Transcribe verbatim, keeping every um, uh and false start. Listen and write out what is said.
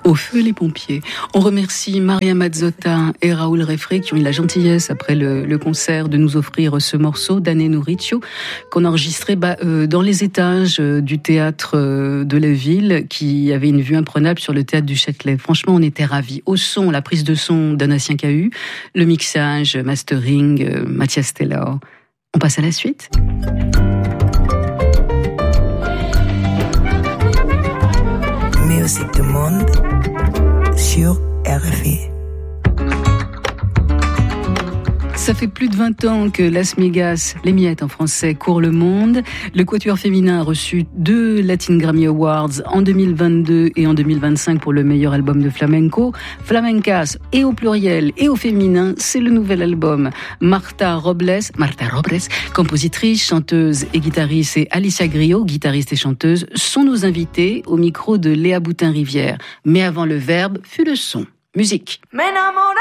Au feu les pompiers. On remercie Maria Mazzotta et Raoul Refré qui ont eu la gentillesse après le, le concert de nous offrir ce morceau d'Anneno Riccio qu'on a enregistré bah, euh, dans les étages euh, du théâtre euh, de la ville qui avait une vue imprenable sur le théâtre du Châtelet. Franchement, on était ravis. Au son, la prise de son d'Anacien Cahu, le mixage, mastering, euh, Mathias Taylor. On passe à la suite. Musique du monde sur R F I. Ça fait plus de vingt ans que Las Migas, les miettes en français, court le monde. Le quatuor féminin a reçu deux Latin Grammy Awards en deux mille vingt-deux et en deux mille vingt-cinq pour le meilleur album de flamenco. Flamencas, et au pluriel et au féminin, c'est le nouvel album. Marta Robles, Marta Robles, compositrice, chanteuse et guitariste, et Alicia Grillo, guitariste et chanteuse, sont nos invités au micro de Léa Boutin-Rivière. Mais avant le verbe fut le son. Musique.